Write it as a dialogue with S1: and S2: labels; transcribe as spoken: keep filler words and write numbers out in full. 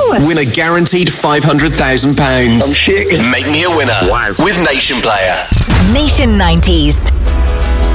S1: Woo!
S2: Win a guaranteed five hundred thousand pounds.
S3: I'm shaking.
S2: Make me a winner.
S3: Wow.
S2: With Nation Player.
S4: Nation nineties.